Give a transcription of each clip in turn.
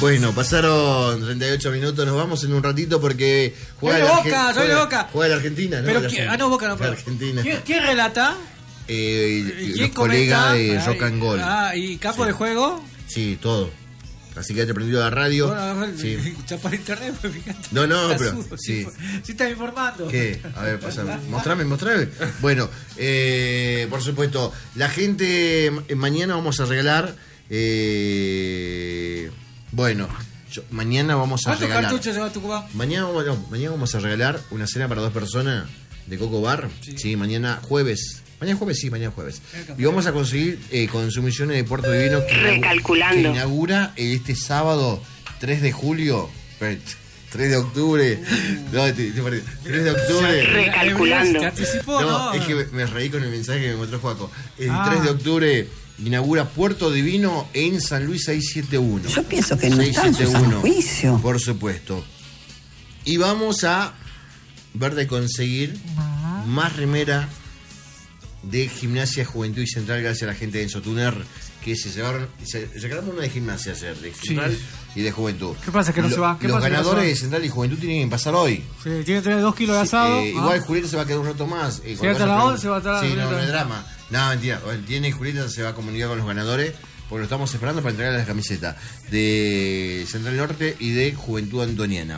Bueno, pasaron 38 minutos, nos vamos en un ratito porque juega la Boca. Juega la Argentina, ¿no? Pero Boca no. La Argentina. ¿Quién relata? Los colegas de Rock and Gold. ¿Y campo de juego? Sí, todo. Así que te prendido la radio. Bueno, sí. Chapar internet, pues fíjate. No, pero. Sí. Sí, estás informando. ¿Qué? A ver, pásame. Mostrame. Bueno, por supuesto, la gente. Mañana vamos a regalar. Mañana vamos a regalar. ¿Cuántos cartuchos lleva Tucumán? Mañana vamos a regalar una cena para 2 personas de Coco Bar. Sí, mañana jueves. Mañana jueves. Y vamos a conseguir consumiciones de Puerto Divino que inaugura este sábado 3 de julio. 3 de octubre. No, 3 de octubre. Recalculando. ¿Te anticipó? No, es que me reí con el mensaje que me mostró Juaco. El 3 de octubre inaugura Puerto Divino en San Luis 671. Yo pienso que no está en su sano juicio. Por supuesto. Y vamos a ver de conseguir más remera de Gimnasia, Juventud y Central, gracias a la gente de Enzo Tuner, que se sacaron una de Gimnasia ayer, de Central y de Juventud. ¿Qué pasa que no se va? Los ganadores de Central y Juventud tienen que pasar hoy. Sí, tiene que tener 2 kilos de asado. Igual Julieta se va a quedar un rato más. Si hasta las 11 va a estar. Sí, no es drama. No, mentira. Julieta se va a comunicar con los ganadores, porque lo estamos esperando para entregar las camisetas de Central Norte y de Juventud Antoniana.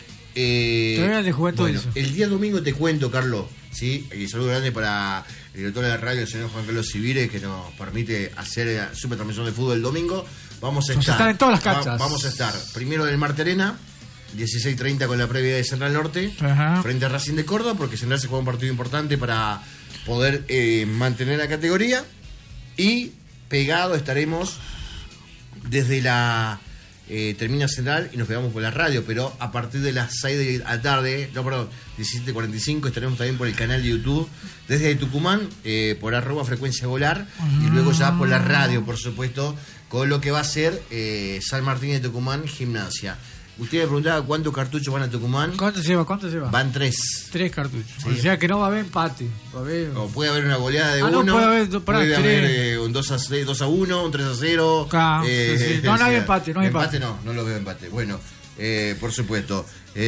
De Juventud. Bueno, el día domingo te cuento, Carlos. ¿Sí? Y saludo grande para el director de la radio, el señor Juan Carlos Civire, que nos permite hacer super transmisión de fútbol el domingo. Vamos a estar en todas las canchas. Vamos a estar primero en el Marte Arena, 16:30 con la previa de Central Norte, frente a Racing de Córdoba, porque Central se juega un partido importante para poder mantener la categoría. Y pegado estaremos desde la termina Central y nos pegamos por la radio, pero a partir de las 6 de la tarde, 17:45, estaremos también por el canal de YouTube desde Tucumán, por @frecuencia Golar, y luego ya por la radio, por supuesto, con lo que va a ser San Martín de Tucumán, Gimnasia. Usted me preguntaba cuántos cartuchos van a Tucumán. ¿Cuántos lleva? Van 3. 3 cartuchos. Sí. O sea que no va a haber empate. O puede haber una goleada de 1. No, puede haber un 2-1, un 3-0. Sí. No hay empate. No hay empate. No lo veo empate. Bueno, por supuesto.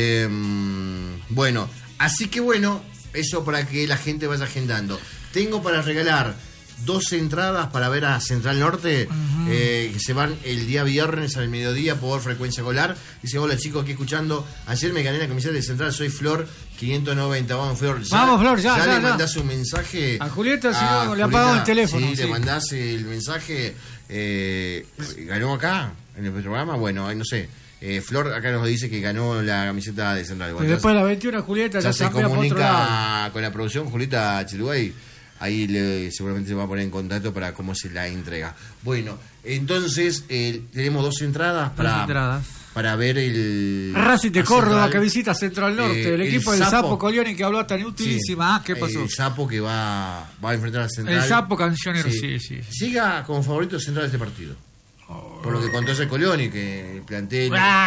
Bueno, así que eso para que la gente vaya agendando. Tengo para regalar 2 entradas para ver a Central Norte, que se van el día viernes al mediodía por Frecuencia Golar. Dice: hola chicos, aquí escuchando. Ayer me gané la camiseta de Central, soy Flor 590. Vamos Flor, ya le mandás un mensaje a Julieta, si no le apagamos el teléfono. Sí, le mandás el mensaje. Ganó acá en el programa, no sé. Flor acá nos dice que ganó la camiseta de Central. Y después de la 21 Julieta ya se comunica con la producción, Julieta Chilubay. Ahí seguramente se va a poner en contacto para cómo se la entrega. Bueno, entonces tenemos 2 entradas para ver el Racing de Córdoba, que visita Central Norte, el equipo del Sapo Colioni, que habló hasta utilísima. Sí, ¿Qué pasó? El Sapo que va a enfrentar a Central. El Sapo cancionero, sí. Siga como favorito Central este partido. Por lo que contó ese Colioni, que el plantel.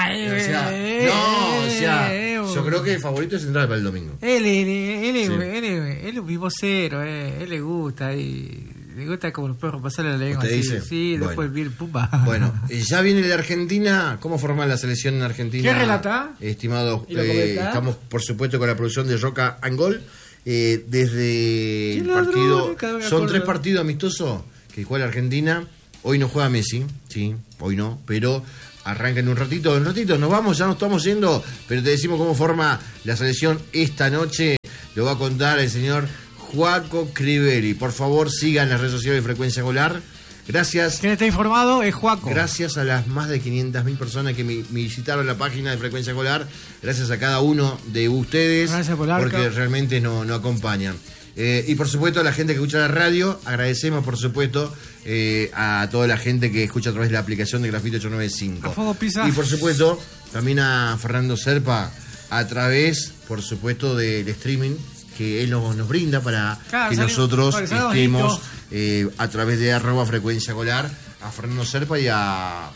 Yo creo que el favorito es Central para el domingo. Él es un vivocero, él le gusta, le gusta como los perros pasarle la lengua. ¿Usted dice? Sí, después viene pumba. Bueno, ya viene la Argentina. ¿Cómo forma la selección en Argentina? ¿Qué relata? Estimado, estamos por supuesto con la producción de Rock and Gold. Desde el partido. Son 3 partidos amistosos que juega la Argentina. Hoy no juega Messi, sí, hoy no, pero arranca en un ratito. Nos vamos, ya nos estamos yendo, pero te decimos cómo forma la selección esta noche. Lo va a contar el señor Juaco Criberi. Por favor, sigan las redes sociales de Frecuencia Golar. Gracias. ¿Quién está informado? Es Juaco. Gracias a las más de 500.000 personas que me visitaron la página de Frecuencia Golar. Gracias a cada uno de ustedes. Gracias porque realmente nos acompañan. Y por supuesto a la gente que escucha la radio, agradecemos por supuesto a toda la gente que escucha a través de la aplicación de Grafito 895. A Fuego Pizza. Y por supuesto también a Fernando Serpa a través, por supuesto, del streaming que él nos brinda para que nosotros estemos a través de @frecuencia Golar, a Fernando Serpa y a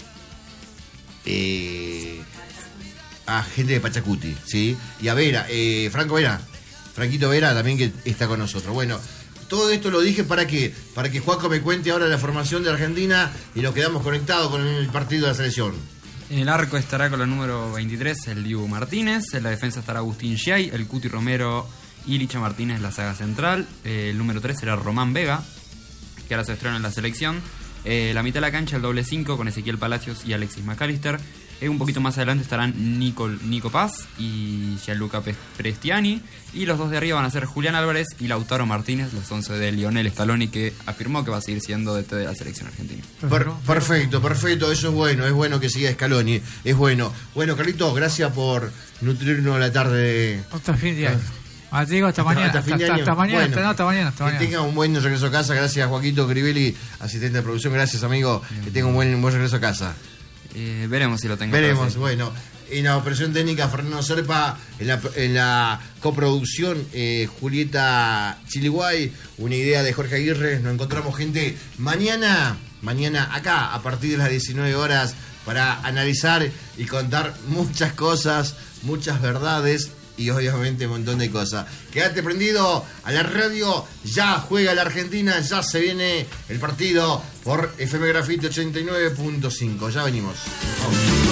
gente de Pachacuti, ¿sí? Y a Vera, Franquito Vera también, que está con nosotros. Bueno, todo esto lo dije para que Juaco me cuente ahora la formación de Argentina y nos quedamos conectados con el partido de la selección. En el arco estará con la número 23 el Dibu Martínez. En la defensa estará Agustín Giay, el Cuti Romero y Licha Martínez, la saga central. El número 3 será Román Vega, que ahora se estrena en la selección. La mitad de la cancha, el doble 5 con Ezequiel Palacios y Alexis McAllister. Un poquito más adelante estarán Nico Paz y Gianluca Prestiani. Y los dos de arriba van a ser Julián Álvarez y Lautaro Martínez, los 11 de Lionel Scaloni, que afirmó que va a seguir siendo DT de la selección argentina. Perfecto, eso es bueno que siga Scaloni, es bueno. Bueno, Carlitos, gracias por nutrirnos la tarde. Hasta fin de año. Digo, hasta mañana. Hasta mañana. Que tenga un buen regreso a casa. Gracias, Joaquito Crivelli, asistente de producción. Gracias, amigo. Que tenga un buen regreso a casa. Veremos si lo tengo. Veremos, bueno. En la operación técnica, Fernando Serpa. En la coproducción, Julieta Chiliguay. Una idea de Jorge Aguirre. Nos encontramos, gente, mañana acá, a partir de las 19 horas, para analizar y contar muchas cosas, muchas verdades y obviamente un montón de cosas. Quédate prendido a la radio. Ya juega la Argentina, ya se viene el partido por FM Grafite 89.5. Ya venimos. Vamos.